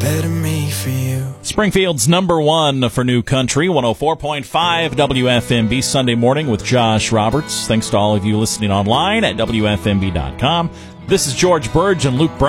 better me for you. Springfield's number one for new country, 104.5 WFMB Sunday morning with Josh Roberts. Thanks to all of you listening online at WFMB.com. This is George Burge and Luke Brown.